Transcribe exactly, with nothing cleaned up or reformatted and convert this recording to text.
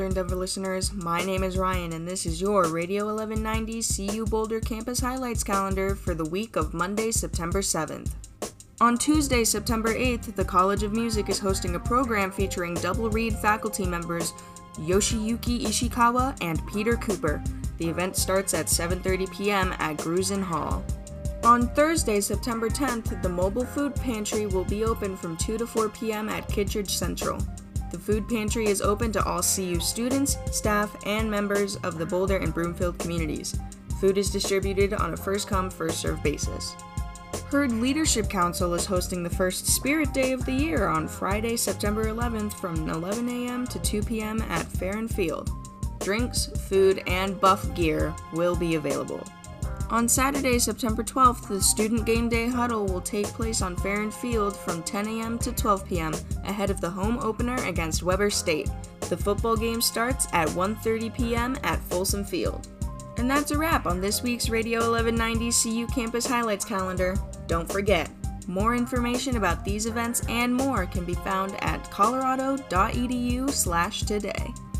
Denver listeners, my name is Ryan and this is your Radio eleven ninety C U Boulder Campus Highlights calendar for the week of Monday, September seventh. On Tuesday, September eighth, the College of Music is hosting a program featuring double reed faculty members Yoshiyuki Ishikawa and Peter Cooper. The event starts at seven thirty p.m. at Grusin Hall. On Thursday, September tenth, the Mobile Food Pantry will be open from two to four p.m. at Kittredge Central. The food pantry is open to all C U students, staff, and members of the Boulder and Broomfield communities. Food is distributed on a first-come, first-served basis. Herd Leadership Council is hosting the first Spirit Day of the year on Friday, September eleventh from eleven a.m. to two p.m. at Fair and Field. Drinks, food, and buff gear will be available. On Saturday, September twelfth, the Student Game Day Huddle will take place on Fair and Field from ten a.m. to twelve p.m. ahead of the home opener against Weber State. The football game starts at one thirty p.m. at Folsom Field. And that's a wrap on this week's Radio eleven ninety C U Campus Highlights calendar. Don't forget, more information about these events and more can be found at colorado dot e d u slash today.